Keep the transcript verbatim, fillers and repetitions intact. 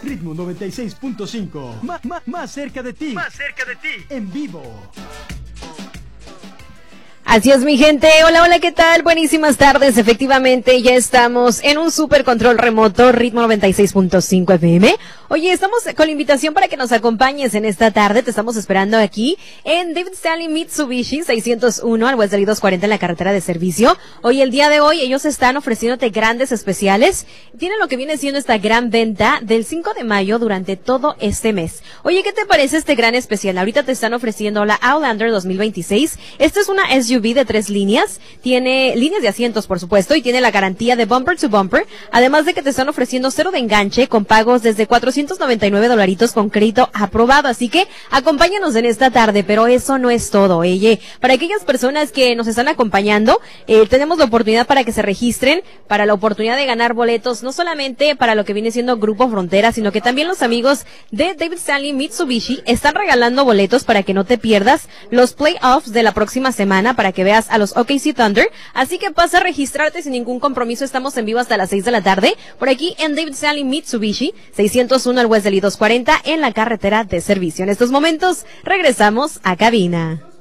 Ritmo noventa y seis punto cinco. Ma, ma, más cerca de ti. Más cerca de ti. En vivo. Así es, mi gente. Hola, hola, ¿qué tal? Buenísimas tardes. Efectivamente, ya estamos en un super control remoto, Ritmo noventa y seis punto cinco F M. Oye, estamos con la invitación para que nos acompañes en esta tarde. Te estamos esperando aquí en David Stanley Mitsubishi seiscientos uno al West Delhi doscientos cuarenta en la carretera de servicio. Hoy, el día de hoy, ellos están ofreciéndote grandes especiales. Tienen lo que viene siendo esta gran venta del cinco de mayo durante todo este mes. Oye, ¿qué te parece este gran especial? Ahorita te están ofreciendo la Outlander dos mil veintiséis. Esta es una S U V de tres líneas. Tiene líneas de asientos, por supuesto, y tiene la garantía de bumper to bumper. Además de que te están ofreciendo cero de enganche con pagos desde cuatrocientos noventa y nueve dolaritos con crédito aprobado. Así que acompáñanos en esta tarde, pero eso no es todo, oye. Para aquellas personas que nos están acompañando, eh, tenemos la oportunidad para que se registren, para la oportunidad de ganar boletos, no solamente para lo que viene siendo Grupo Frontera, sino que también los amigos de David Stanley Mitsubishi están regalando boletos para que no te pierdas los playoffs de la próxima semana, para que veas a los O K C Thunder. Así que pasa a registrarte sin ningún compromiso. Estamos en vivo hasta las seis de la tarde, por aquí en David Stanley Mitsubishi seiscientos uno al West Delhi doscientos cuarenta en la carretera de servicio. En estos momentos regresamos a cabina.